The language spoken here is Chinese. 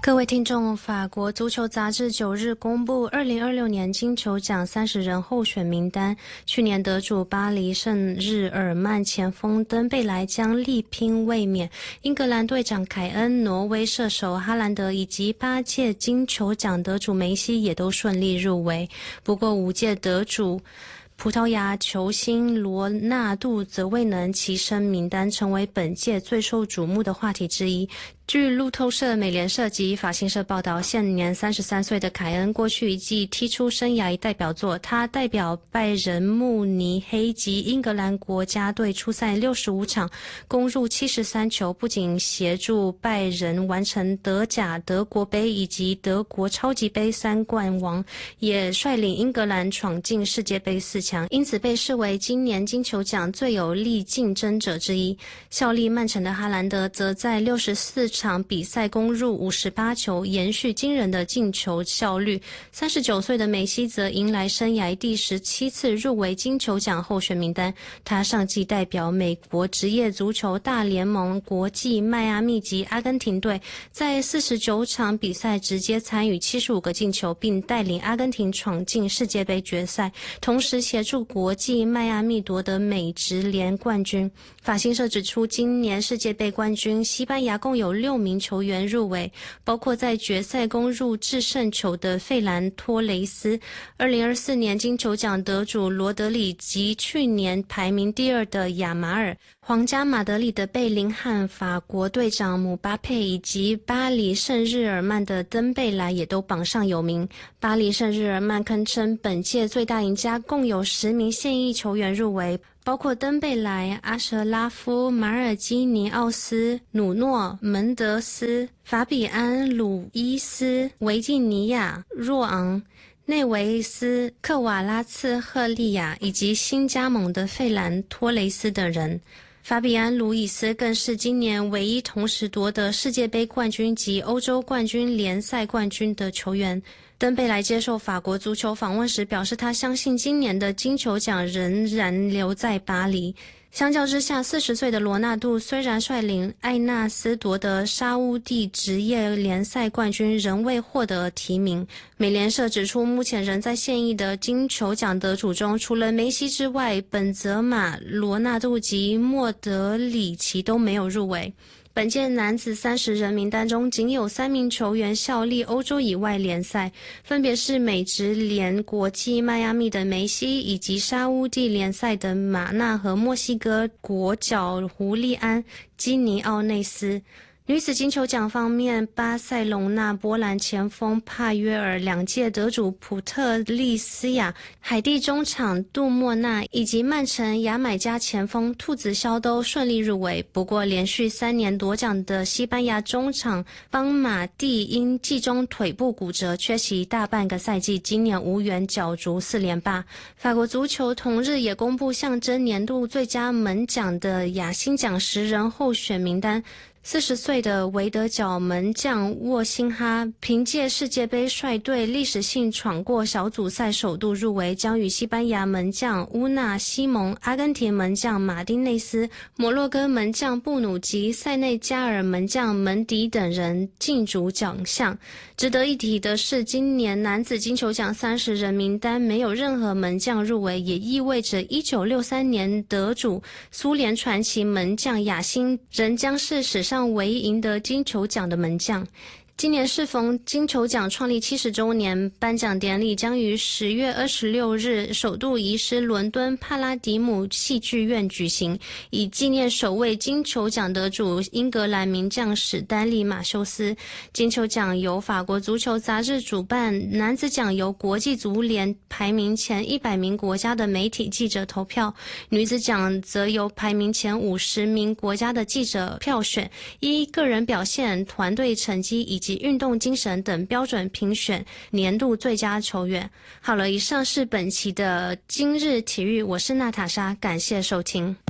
各位听众，法国足球杂志9日公布2026年金球奖30人候选名单。去年得主巴黎圣日耳曼前锋登贝莱将力拼卫冕，英格兰队长凯恩、挪威射手哈兰德以及8届金球奖得主梅西也都顺利入围。不过5届得主葡萄牙球星罗纳度则未能跻身名单，成为本届最受瞩目的话题之一。据路透社、美联社及法新社报道，现年33岁的凯恩过去一季踢出生涯代表作，他代表拜仁慕尼黑及英格兰国家队出赛65场，攻入73球，不仅协助拜仁完成德甲、德国杯以及德国超级杯3冠王，也率领英格兰闯进世界杯4强，因此被视为今年金球奖最有力竞争者之一。效力曼城的哈兰德则在64场比赛攻入58球，延续惊人的进球效率。39岁的梅西则迎来生涯第17次入围金球奖候选名单。他上季代表美国职业足球大联盟国际迈阿密及阿根廷队，在49场比赛直接参与75个进球，并带领阿根廷闯进世界杯决赛，同时协助国际迈阿密夺得美职联冠军。法新社指出，今年世界杯冠军西班牙共有6名球员入围，包括在决赛攻入制胜球的费兰托雷斯、2024年金球奖得主罗德里及去年排名第2的亚马尔。皇家马德里的贝林汉、法国队长姆巴佩以及巴黎圣日耳曼的登贝莱也都榜上有名。巴黎圣日耳曼堪称本届最大赢家，共有10名现役球员入围，包括登贝莱、阿什拉夫、马尔基尼奥斯、努诺、门德斯、法比安、鲁伊斯、维蒂尼亚、若昂、内维斯、克瓦拉茨赫利亚以及新加盟的费兰托雷斯等人。法比安·卢伊斯更是今年唯一同时夺得世界杯冠军及欧洲冠军联赛冠军的球员。登贝莱接受法国足球访问时表示，他相信今年的金球奖仍然留在巴黎。相较之下，40岁的罗纳度虽然率领艾纳斯夺得沙乌地职业联赛冠军，仍未获得提名。美联社指出，目前仍在现役的金球奖得主中，除了梅西之外，本泽马、罗纳度及莫德里奇都没有入围。本届男子30人名单中，仅有3名球员效力欧洲以外联赛，分别是美职联国际迈阿密的梅西，以及沙乌地联赛的马纳和墨西哥国脚胡利安·基尼奥内斯。女子金球奖方面，巴塞隆纳波兰前锋帕约尔、2届得主普特利斯亚、海地中场杜莫纳以及曼城牙买加前锋兔子肖都顺利入围。不过，连续3年夺奖的西班牙中场邦马蒂因季中腿部骨折，缺席大半个赛季，今年无缘角逐4连霸。法国足球同日也公布象征年度最佳门将的亚星奖10人候选名单。40岁的维德角门将沃辛哈凭借世界杯率队历史性闯过小组赛首度入围，将与西班牙门将乌纳西蒙、阿根廷门将马丁内斯、摩洛哥门将布努及塞内加尔门将门迪等人竞逐奖项。值得一提的是，今年男子金球奖30人名单没有任何门将入围，也意味着1963年得主苏联传奇门将亚辛仍将是史上唯一赢得金球奖的门将。今年适逢金球奖创立70周年，颁奖典礼将于10月26日首度移师伦敦帕拉迪姆戏剧院举行，以纪念首位金球奖得主英格兰名将史丹利·马修斯。金球奖由法国足球杂志主办，男子奖由国际足联排名前100名国家的媒体记者投票，女子奖则由排名前50名国家的记者票选，依个人表现、团队成绩以及运动精神等标准评选年度最佳球员。好了，以上是本期的今日体育，我是娜塔莎，感谢收听。